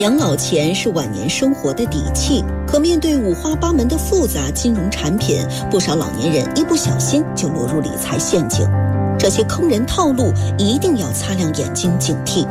养老钱是晚年生活的底气，可面对五花八门的复杂金融产品，不少老年人一不小心就落入理财陷阱。这些坑人套路一定要擦亮眼睛警惕。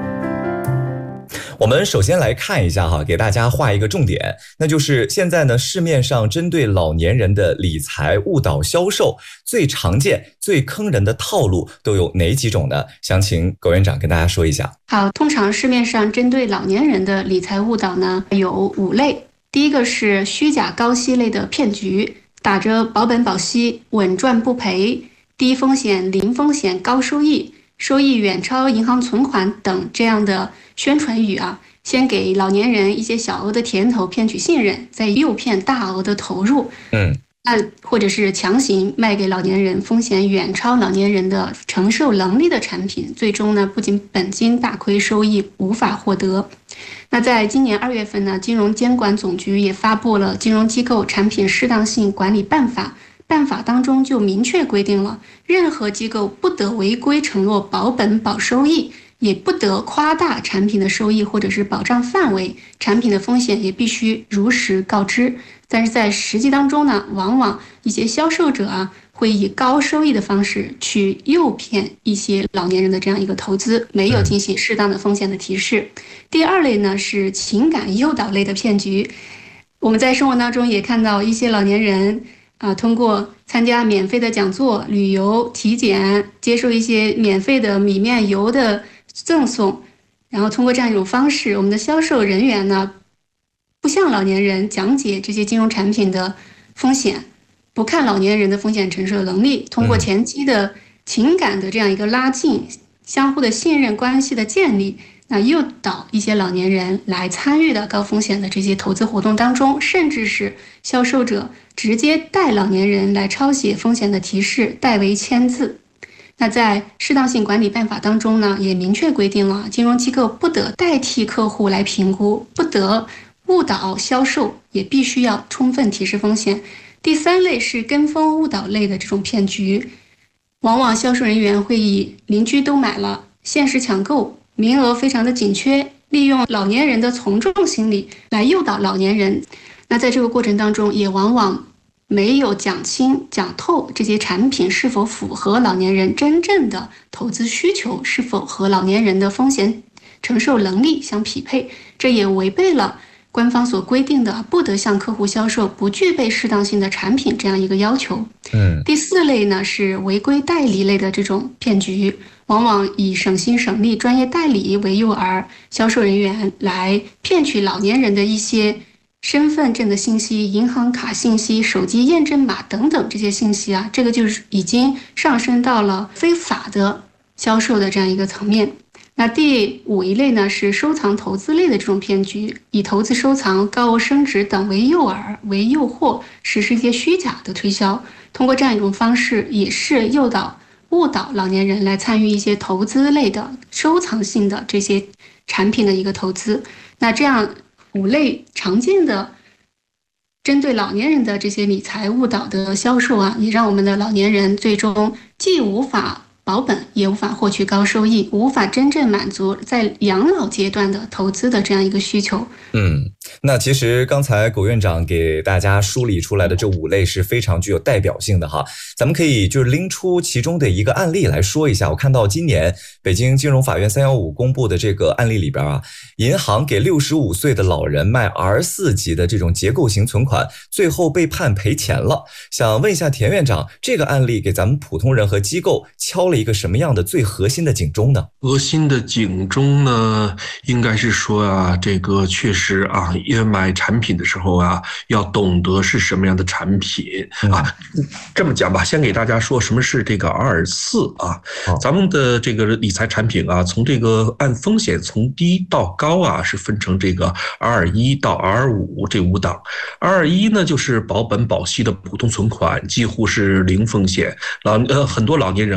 我们首先来看一下哈，给大家画一个重点，那就是现在呢，市面上针对老年人的理财误导销售最常见、最坑人的套路都有哪几种呢？想请苟院长跟大家说一下。 好，通常市面上针对老年人的理财误导呢，有5类。第一个是虚假高息类的骗局，打着保本保息、稳赚不赔、低风险、零风险、高收益、收益远超银行存款等这样的宣传语啊，先给老年人一些小额的甜头，骗取信任，再诱骗大额的投入。或者是强行卖给老年人风险远超老年人的承受能力的产品，最终呢，不仅本金大亏，收益无法获得。那在今年2月份呢，金融监管总局也发布了《金融机构产品适当性管理办法》。办法当中就明确规定了，任何机构不得违规承诺保本保收益，也不得夸大产品的收益或者是保障范围，产品的风险也必须如实告知。但是在实际当中呢，往往一些销售者啊，会以高收益的方式去诱骗一些老年人的这样一个投资，没有进行适当的风险的提示。第2类呢，是情感诱导类的骗局。我们在生活当中也看到一些老年人通过参加免费的讲座、旅游、体检，接受一些免费的米面油的赠送，然后通过这样一种方式，我们的销售人员呢，不向老年人讲解这些金融产品的风险，不看老年人的风险承受能力，通过前期的情感的这样一个拉近，相互的信任关系的建立，那诱导一些老年人来参与到高风险的这些投资活动当中，甚至是销售者直接带老年人来抄写风险的提示，代为签字。那在适当性管理办法当中呢，也明确规定了金融机构不得代替客户来评估，不得误导销售，也必须要充分提示风险。第3类是跟风误导类的这种骗局，往往销售人员会以邻居都买了，限时抢购，名额非常的紧缺，利用老年人的从众心理来诱导老年人。那在这个过程当中，也往往没有讲清讲透这些产品是否符合老年人真正的投资需求，是否和老年人的风险承受能力相匹配，这也违背了官方所规定的不得向客户销售不具备适当性的产品这样一个要求。第4类呢，是违规代理类的这种骗局，往往以省心省力专业代理为诱饵，销售人员来骗取老年人的一些身份证的信息、银行卡信息、手机验证码等等这些信息啊，这个就是已经上升到了非法的销售的这样一个层面。那第5类呢，是收藏投资类的这种骗局，以投资收藏、高额升值等为诱饵、为诱惑，实施一些虚假的推销，通过这样一种方式，也是误导老年人来参与一些投资类的收藏性的这些产品的一个投资。那这样5类常见的针对老年人的这些理财误导的销售啊，也让我们的老年人最终既无法保本，也无法获取高收益，无法真正满足在养老阶段的投资的这样一个需求。 那其实刚才苟院长给大家梳理出来的这5类是非常具有代表性的哈，咱们可以就是拎出其中的一个案例来说一下。我看到今年北京金融法院315公布的这个案例里边啊，银行给65岁的老人卖 R4 级的这种结构型存款，最后被判赔钱了。想问一下田院长，这个案例给咱们普通人和机构敲了一个什么样的最核心的警钟呢？ 核心的警钟呢，应该是说啊，这个确实啊，因为买产品的时候啊，要懂得是什么样的产品啊。这么讲吧，先给大家说什么是这个 R4 啊。咱们的这个理财产品啊，从这个按风险从低到高啊，是分成这个 R1 到 R5 这5档。R1 呢，就是保本保息的普通存款，几乎是零风险。很多老年人啊，以为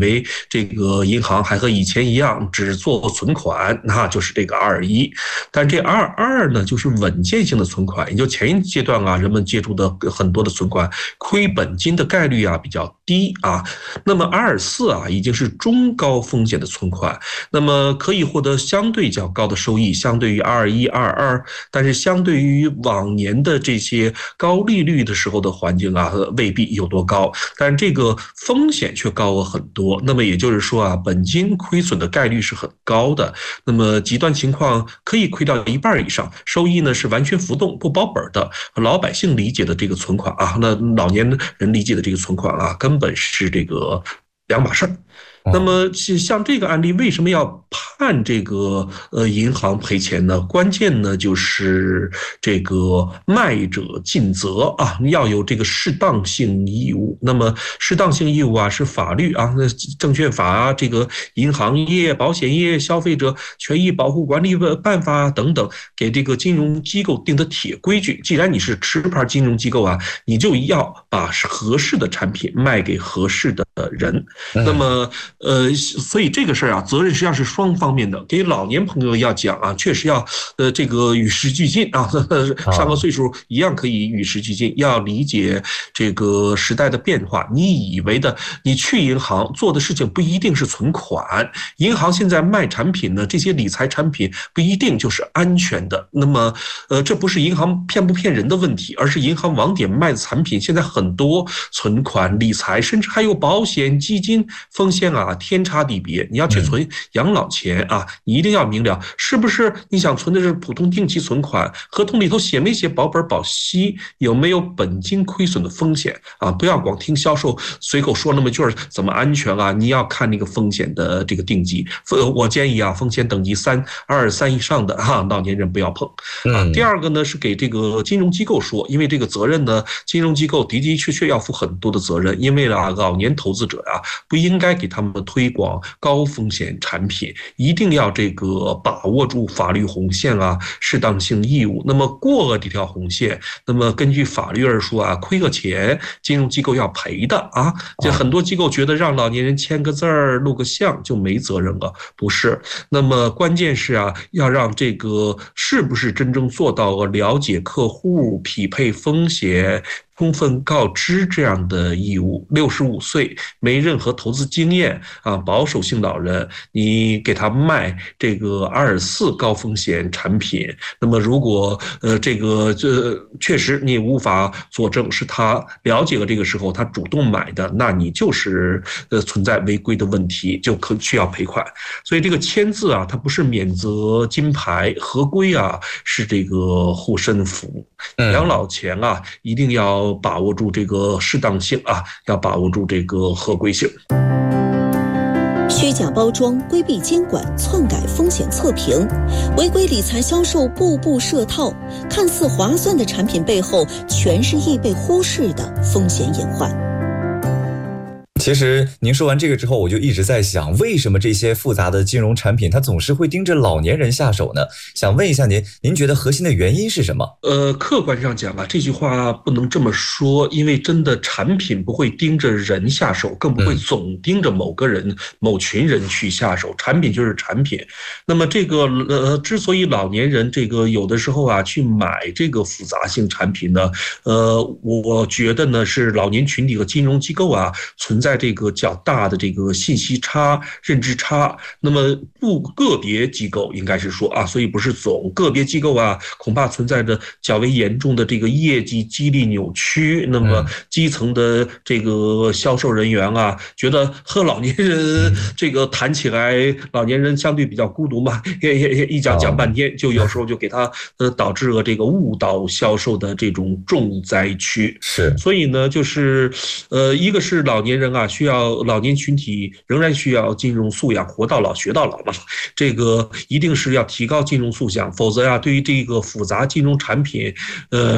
为这个银行还和以前一样只做存款，那就是这个221。但这22呢，就是稳健性的存款，也就前一阶段啊，人们接触的很多的存款亏本金的概率啊比较低啊。那么24啊，已经是中高风险的存款，那么可以获得相对较高的收益，相对于221、22，但是相对于往年的这些高利率的时候的环境啊，未必有多高，但是这个风险却高了很多。那么也就是说啊，本金亏损的概率是很高的，那么极端情况可以亏掉1半以上，收益呢是完全浮动不保本的。老百姓理解的这个存款啊，那老年人理解的这个存款啊，根本是这个两码事儿。那么像这个案例，为什么要判这个银行赔钱呢？关键呢就是这个卖者尽责啊，要有这个适当性义务。那么适当性义务啊，是法律啊，那证券法啊，这个银行业、保险业、消费者权益保护管理办法等等，给这个金融机构定的铁规矩。既然你是持牌金融机构啊，你就要把合适的产品卖给合适的人。那么所以这个事儿啊，责任实际上是双方面的。给老年朋友要讲啊，确实要这个与时俱进啊，上了岁数一样可以与时俱进，要理解这个时代的变化。你以为的，你去银行做的事情不一定是存款，银行现在卖产品呢，这些理财产品不一定就是安全的。那么这不是银行骗不骗人的问题，而是银行网点卖的产品现在很多存款、理财，甚至还有保险、基金，风险啊天差地别。你要去存养老钱啊，你一定要明了，是不是你想存的是普通定期存款，合同里头写没写保本保息，有没有本金亏损的风险啊？不要光听销售随口说那么句怎么安全啊，你要看那个风险的这个定级。我建议啊，风险等级223以上的老年人不要碰啊。第二个呢是给这个金融机构说，因为这个责任呢，金融机构的的确确要负很多的责任，因为老年投资者啊，不应该给他们推广高风险产品，一定要这个把握住法律红线啊，适当性义务。那么过了这条红线，那么根据法律而说啊，亏个钱，金融机构要赔的啊。这很多机构觉得让老年人签个字儿、录个像就没责任了，不是。那么关键是啊，要让这个是不是真正做到了解客户、匹配风险、充分告知这样的义务。65岁没任何投资经验啊，保守性老人，你给他卖这个24高风险产品，那么如果这确实你无法佐证是他了解了这个时候他主动买的，那你就是存在违规的问题，就需要赔款。所以这个签字啊，它不是免责金牌，合规啊是这个护身符。养老钱啊，一定要把握住这个适当性啊，要把握住这个合规性。 虚假包装、规避监管、篡改风险测评，违规理财销售步步设套，看似划算的产品背后，全是易被忽视的风险隐患。 其实您说完这个之后，我就一直在想，为什么这些复杂的金融产品它总是会盯着老年人下手呢？想问一下您觉得核心的原因是什么？ 客观上讲啊，这句话不能这么说，因为真的产品不会盯着人下手，更不会总盯着某个人、某群人去下手。产品就是产品。那么这个之所以老年人这个有的时候啊去买这个复杂性产品呢，我觉得呢是老年群体和金融机构啊存在这个较大的这个信息差、认知差。那么个别机构应该是说啊，所以不是总个别机构啊，恐怕存在着较为严重的这个业绩激励扭曲。那么基层的这个销售人员啊，觉得和老年人这个谈起来，老年人相对比较孤独嘛，一讲半天，就有时候就给他导致了这个误导销售的这种重灾区。 是， 所以呢，就是一个是老年人啊，老年群体仍然需要金融素养，活到老学到老嘛。这个一定是要提高金融素养，否则啊，对于这个复杂金融产品，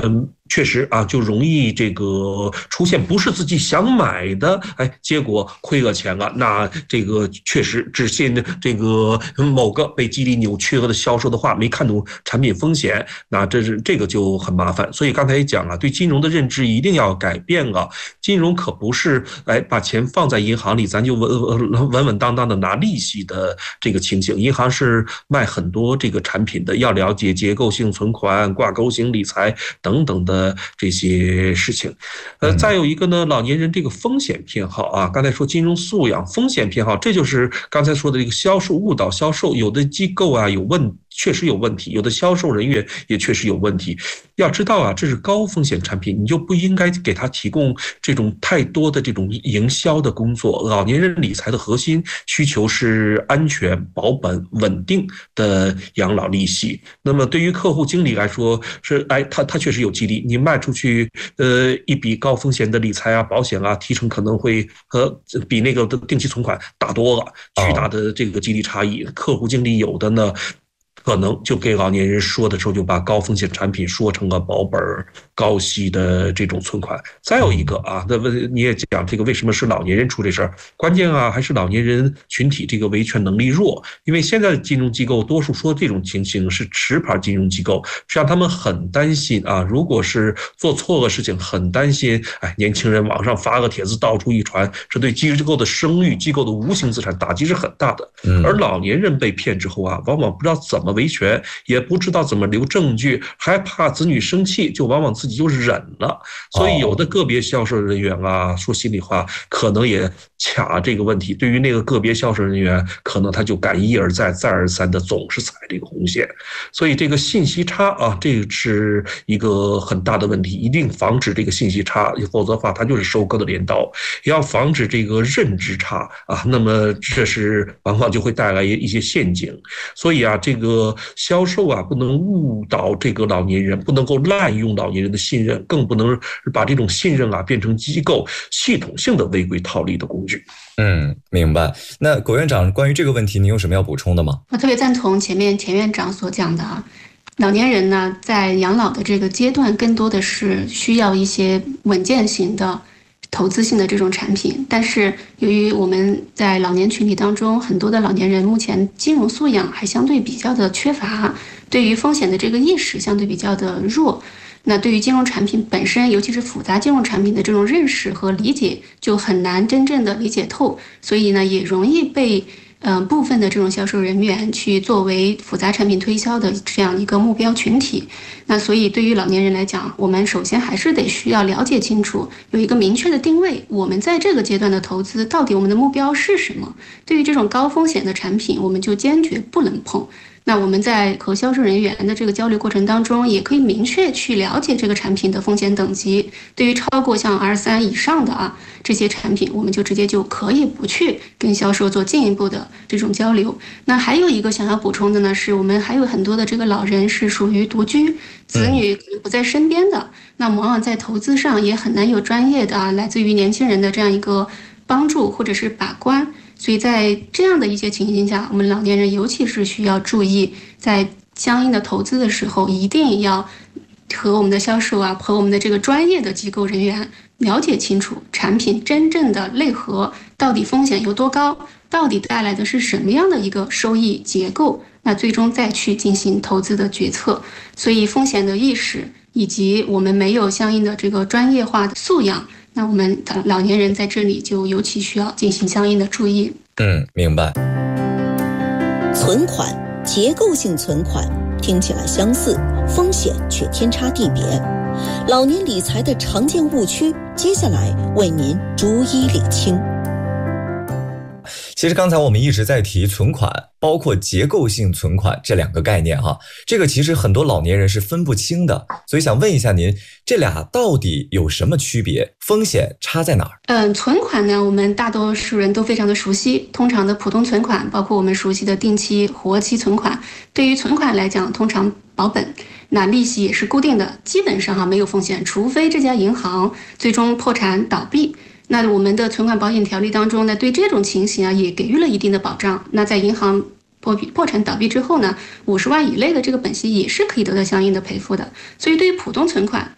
确实啊，就容易这个出现不是自己想买的，结果亏了钱了。那这个确实只信这个某个被激励扭曲了的销售的话，没看懂产品风险，那这个就很麻烦。所以刚才也讲了，对金融的认知一定要改变了。金融可不是把钱放在银行里，咱就稳稳当当的拿利息的这个情形。银行是卖很多这个产品的，要了解结构性存款、挂钩型理财等等的这些事情。再有一个呢，老年人这个风险偏好啊，刚才说金融素养、风险偏好，这就是刚才说的这个销售误导销售，有的机构啊确实有问题，有的销售人员也确实有问题。要知道啊，这是高风险产品，你就不应该给他提供这种太多的这种营销的工作。老年人理财的核心需求是安全、保本、稳定的养老利息。那么对于客户经理来说，他确实有激励，你卖出去一笔高风险的理财啊、保险啊，提成可能会比那个定期存款大多了，巨大的这个激励差异。客户经理有的呢，可能就给老年人说的时候，就把高风险产品说成了保本高息的这种存款。再有一个啊，那你也讲这个为什么是老年人出这事儿？关键啊还是老年人群体这个维权能力弱，因为现在的金融机构多数说这种情形是持牌金融机构，实际上他们很担心啊，如果是做错了事情，很担心年轻人网上发个帖子到处一传，这对机构的声誉、机构的无形资产打击是很大的。而老年人被骗之后啊，往往不知道怎么维权，也不知道怎么留证据，还怕子女生气，就往往自己就忍了。所以有的个别销售人员啊，说心里话，可能也卡这个问题。对于那个个别销售人员，可能他就敢一而再、再而三的总是踩这个红线。所以这个信息差啊，这是一个很大的问题，一定防止这个信息差，否则的话，它就是收割的镰刀。也要防止这个认知差啊，那么这是往往就会带来一些陷阱。所以啊，这个销售啊，不能误导这个老年人，不能够滥用老年人的信任，更不能把这种信任啊变成机构系统性的违规套利的工具。 明白。那苟院长，关于这个问题，您有什么要补充的吗？ 我特别赞同前面田院长所讲的啊，老年人呢，在养老的这个阶段，更多的是需要一些稳健型的投资性的这种产品，但是由于我们在老年群体当中，很多的老年人目前金融素养还相对比较的缺乏，对于风险的这个意识相对比较的弱，那对于金融产品本身，尤其是复杂金融产品的这种认识和理解，就很难真正的理解透，所以呢，也容易被部分的这种销售人员去作为复杂产品推销的这样一个目标群体。那所以对于老年人来讲，我们首先还是需要了解清楚，有一个明确的定位，我们在这个阶段的投资到底我们的目标是什么。对于这种高风险的产品，我们就坚决不能碰。那我们在和销售人员的这个交流过程当中，也可以明确去了解这个产品的风险等级。对于超过像 R3 以上的这些产品，我们就直接就可以不去跟销售做进一步的这种交流。那还有一个想要补充的呢，是我们还有很多的这个老人是属于独居，子女可能不在身边的，那往往在投资上也很难有专业的来自于年轻人的这样一个帮助或者是把关。所以在这样的一些情形下，我们老年人尤其是需要注意，在相应的投资的时候，一定要和我们的销售和我们的这个专业的机构人员了解清楚产品真正的内核，到底风险有多高，到底带来的是什么样的一个收益结构，那最终再去进行投资的决策。所以风险的意识以及我们没有相应的这个专业化的素养，那我们的老年人在这里就尤其需要进行相应的注意。 明白。 存款、结构性存款听起来相似，风险却天差地别。老年理财的常见误区，接下来为您逐一理清。 其实刚才我们一直在提存款，包括结构性存款这两个概念哈，这个其实很多老年人是分不清的，所以想问一下您，这俩到底有什么区别？风险差在哪儿？ 存款呢，我们大多数人都非常的熟悉，通常的普通存款，包括我们熟悉的定期、活期存款。对于存款来讲，通常保本，那利息也是固定的，基本上没有风险，除非这家银行最终破产倒闭。那我们的存款保险条例当中呢，对这种情形也给予了一定的保障。那在银行破产倒闭之后呢，50万以内的这个本息也是可以得到相应的赔付的。所以对于普通存款，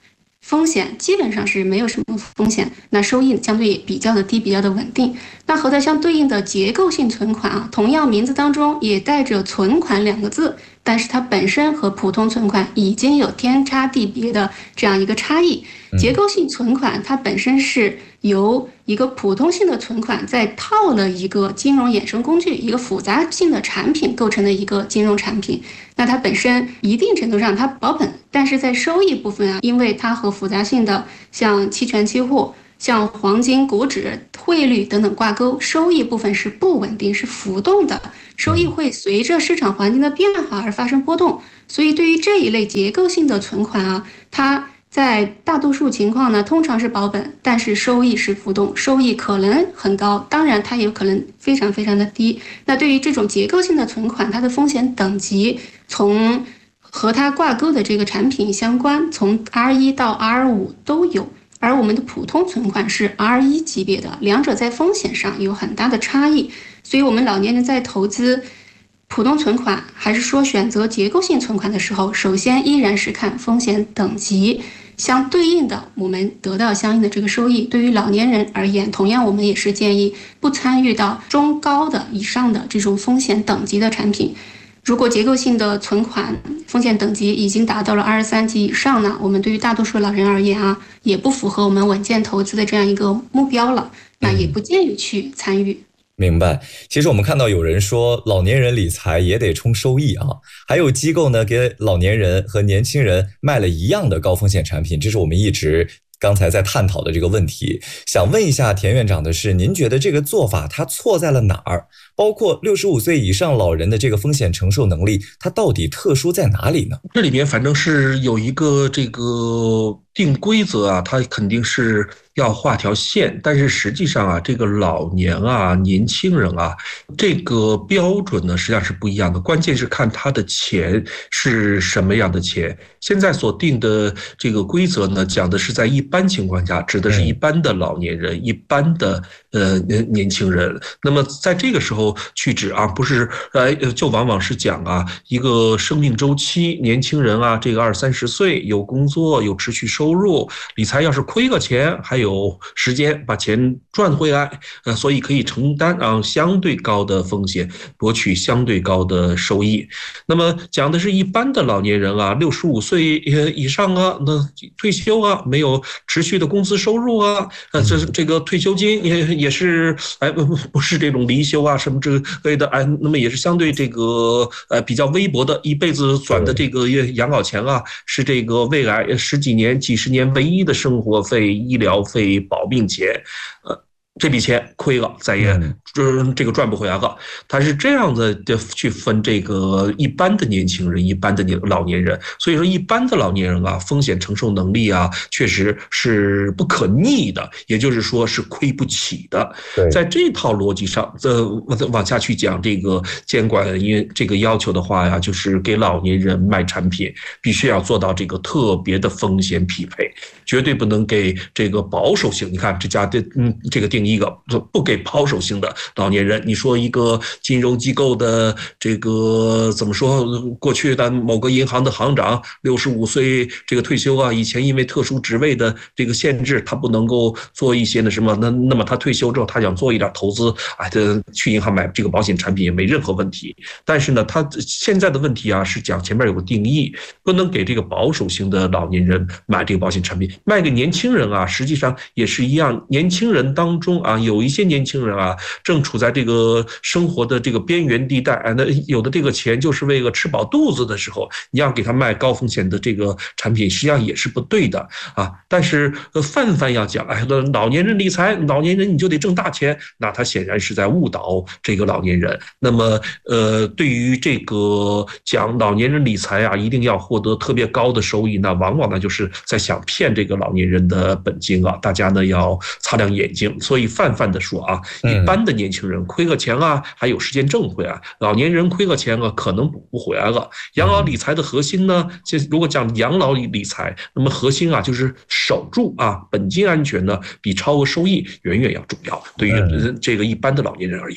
风险基本上是没有什么风险，那收益相对比较的低，比较的稳定。那和它相对应的结构性存款啊，同样名字当中也带着存款2个字，但是它本身和普通存款已经有天差地别的这样一个差异。结构性存款它本身是由一个普通性的存款再套了一个金融衍生工具，一个复杂性的产品构成的一个金融产品。那它本身一定程度上它保本，但是在收益部分啊，因为它和复杂性的像期权期货、像黄金、股指、汇率等等挂钩，收益部分是不稳定，是浮动的，收益会随着市场环境的变化而发生波动。所以对于这一类结构性的存款啊，它在大多数情况呢，通常是保本，但是收益是浮动，收益可能很高，当然它也有可能非常非常的低。那对于这种结构性的存款，它的风险等级从和它挂钩的这个产品相关，从 R1 到 R5 都有。而我们的普通存款是 R1 级别的，两者在风险上有很大的差异。所以我们老年人在投资普通存款还是说选择结构性存款的时候，首先依然是看风险等级，相对应的我们得到相应的这个收益。对于老年人而言，同样我们也是建议不参与到中高的以上的这种风险等级的产品。如果结构性的存款风险等级已经达到了23级以上呢，我们对于大多数老人而言啊，也不符合我们稳健投资的这样一个目标了，那也不建议去参与。 明白。其实我们看到有人说老年人理财也得冲收益啊，还有机构呢给老年人和年轻人卖了一样的高风险产品，这是我们一直刚才在探讨的这个问题。想问一下田院长的是，您觉得这个做法它错在了哪儿？包括65岁以上老人的这个风险承受能力，它到底特殊在哪里呢？ 这里面反正是有一个这个定规则啊，它肯定是要画条线，但是实际上啊，这个老年啊、年轻人啊，这个标准呢实际上是不一样的。关键是看他的钱是什么样的钱。现在所定的这个规则呢，讲的是在一般情况下，指的是一般的老年人、一般的年轻人。那么在这个时候去指啊，不是就往往是讲啊，一个生命周期，年轻人啊，这个20-30岁有工作有持续收入，理财要是亏个钱，还有时间把钱赚回来，所以可以承担啊相对高的风险，博取相对高的收益。那么讲的是一般的老年人啊，65岁以上啊，那退休啊，没有持续的工资收入啊，这个退休金也是不是这种离休啊什么之类的，那么也是相对这个比较微薄的，一辈子赚的这个养老钱啊，是这个未来10几年、几十年唯一的生活费、医疗费、保命钱，这笔钱亏了，再也这个赚不回来了。他是这样的去分这个一般的年轻人、一般的老年人。所以说，一般的老年人啊，风险承受能力啊，确实是不可逆的，也就是说是亏不起的。在这套逻辑上，往下去讲这个监管这个要求的话呀，就是给老年人卖产品，必须要做到这个特别的风险匹配，绝对不能给这个保守型。你看这家的这个定义。一个不给保守性的老年人，你说一个金融机构的这个怎么说？过去的某个银行的行长65岁这个退休啊，以前因为特殊职位的这个限制，他不能够做一些什么，那么他退休之后，他想做一点投资，去银行买这个保险产品也没任何问题。但是呢，他现在的问题啊，是讲前面有个定义，不能给这个保守型的老年人买这个保险产品，卖给年轻人啊，实际上也是一样，年轻人当中啊，有一些年轻人啊，正处在这个生活的这个边缘地带，那有的这个钱就是为了吃饱肚子的时候，你要给他卖高风险的这个产品，实际上也是不对的啊。但是泛要讲，老年人理财，老年人你就得挣大钱，那他显然是在误导这个老年人。那么对于这个讲老年人理财啊，一定要获得特别高的收益，那往往呢就是在想骗这个老年人的本金啊，大家呢要擦亮眼睛。所以泛的说啊，一般的年轻人亏个钱啊，还有时间挣回来；老年人亏个钱啊，可能补不回来了。养老理财的核心呢，如果讲养老理财，那么核心啊就是守住啊本金安全呢，比超额收益远远要重要。对于这个一般的老年人而言。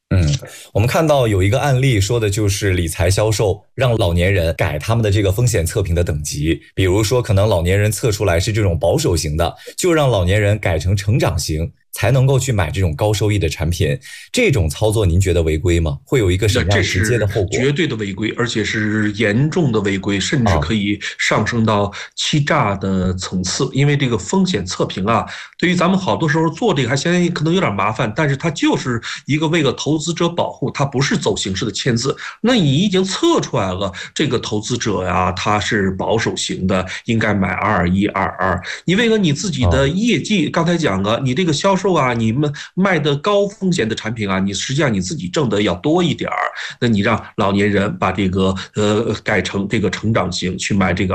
我们看到有一个案例说的就是理财销售让老年人改他们的这个风险测评的等级，比如说可能老年人测出来是这种保守型的，就让老年人改成成长型，才能够去买这种高收益的产品。这种操作您觉得违规吗？会有一个什么样直接的后果？ 绝对的违规，而且是严重的违规，甚至可以上升到欺诈的层次。因为这个风险测评啊，对于咱们好多时候做这个还嫌可能有点麻烦，但是它就是一个为了投资者保护，它不是走形式的签字。那你已经测出来了，这个投资者呀，他是保守型的，应该买2122。你为了你自己的业绩，刚才讲了，你这个销售啊，你们卖的高风险的产品啊，你实际上你自己挣的要多一点儿。那你让老年人把这个改成这个成长型去买这个